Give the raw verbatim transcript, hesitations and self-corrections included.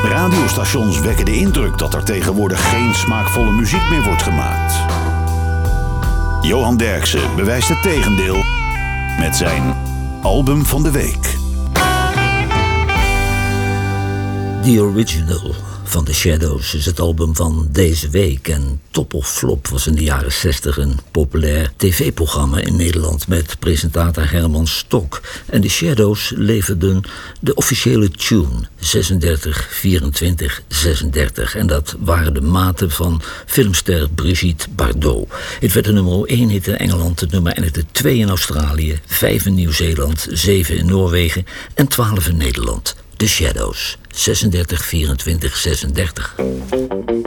Radiostations wekken de indruk dat er tegenwoordig geen smaakvolle muziek meer wordt gemaakt. Johan Derksen bewijst het tegendeel met zijn album van de week. The Original van The Shadows is het album van deze week. En Top of Flop was in de jaren zestig een populair tv-programma in Nederland met presentator Herman Stok. En The Shadows leverden de officiële tune zesendertig vierentwintig zesendertig. En dat waren de maten van filmster Brigitte Bardot. Het werd de nummer één hit in Engeland, het nummer en het twee in Australië, vijf in Nieuw-Zeeland, zeven in Noorwegen en twaalf in Nederland. The Shadows, zesendertig vierentwintig zesendertig.